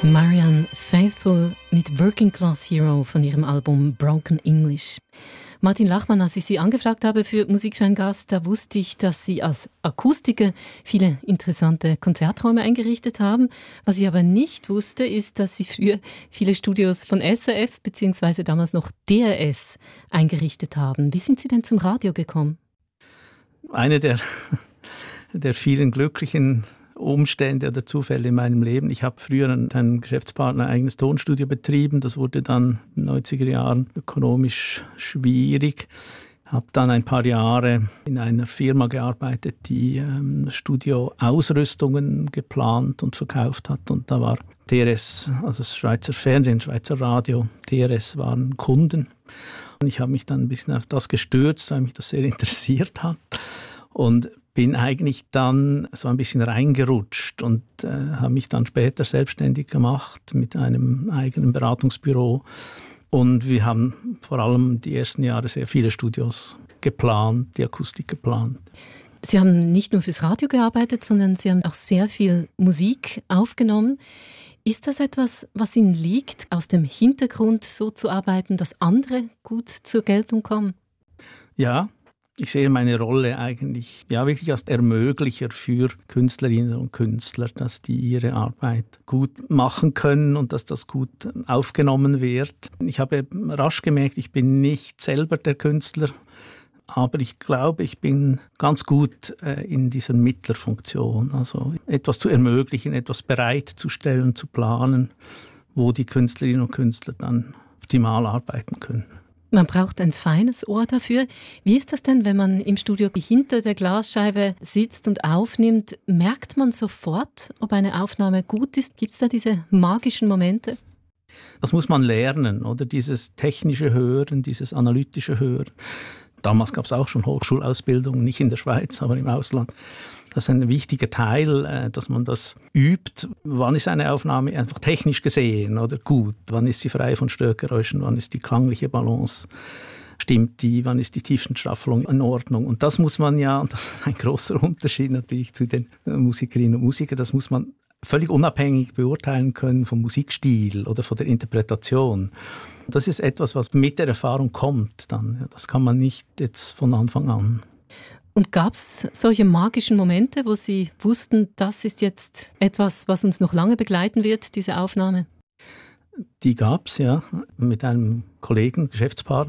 Marianne Faithfull mit Working Class Hero von ihrem Album Broken English. Martin Lachmann, als ich Sie angefragt habe für Musik für einen Gast, da wusste ich, dass Sie als Akustiker viele interessante Konzerträume eingerichtet haben. Was ich aber nicht wusste, ist, dass Sie früher viele Studios von SRF bzw. damals noch DRS eingerichtet haben. Wie sind Sie denn zum Radio gekommen? Eine der vielen glücklichen Umstände oder Zufälle in meinem Leben. Ich habe früher mit einem Geschäftspartner ein eigenes Tonstudio betrieben. Das wurde dann in den 90er Jahren ökonomisch schwierig. Habe dann ein paar Jahre in einer Firma gearbeitet, die Studioausrüstungen geplant und verkauft hat. Und da war DRS, also das Schweizer Fernsehen, Schweizer Radio, DRS waren Kunden. Und ich habe mich dann ein bisschen auf das gestürzt, weil mich das sehr interessiert hat. Und bin eigentlich dann so ein bisschen reingerutscht und habe mich dann später selbstständig gemacht mit einem eigenen Beratungsbüro. Und wir haben vor allem die ersten Jahre sehr viele Studios geplant, die Akustik geplant. Sie haben nicht nur fürs Radio gearbeitet, sondern Sie haben auch sehr viel Musik aufgenommen. Ist das etwas, was Ihnen liegt, aus dem Hintergrund so zu arbeiten, dass andere gut zur Geltung kommen? Ja. Ich sehe meine Rolle eigentlich wirklich als Ermöglicher für Künstlerinnen und Künstler, dass die ihre Arbeit gut machen können und dass das gut aufgenommen wird. Ich habe rasch gemerkt, ich bin nicht selber der Künstler, aber ich glaube, ich bin ganz gut in dieser Mittlerfunktion. Also etwas zu ermöglichen, etwas bereitzustellen, zu planen, wo die Künstlerinnen und Künstler dann optimal arbeiten können. Man braucht ein feines Ohr dafür. Wie ist das denn, wenn man im Studio hinter der Glasscheibe sitzt und aufnimmt? Merkt man sofort, ob eine Aufnahme gut ist? Gibt es da diese magischen Momente? Das muss man lernen, oder? Dieses technische Hören, dieses analytische Hören. Damals gab es auch schon Hochschulausbildung, nicht in der Schweiz, aber im Ausland. Das ist ein wichtiger Teil, dass man das übt. Wann ist eine Aufnahme einfach technisch gesehen oder gut? Wann ist sie frei von Störgeräuschen? Wann ist die klangliche Balance? Stimmt die? Wann ist die Tiefenstaffelung in Ordnung? Und das muss man ja, und das ist ein großer Unterschied natürlich zu den Musikerinnen und Musikern, das muss man völlig unabhängig beurteilen können vom Musikstil oder von der Interpretation. Das ist etwas, was mit der Erfahrung kommt dann. Das kann man nicht jetzt von Anfang an. Und gab es solche magischen Momente, wo Sie wussten, das ist jetzt etwas, was uns noch lange begleiten wird, diese Aufnahme? Die gab es, ja, mit einem Kollegen, Geschäftspartner.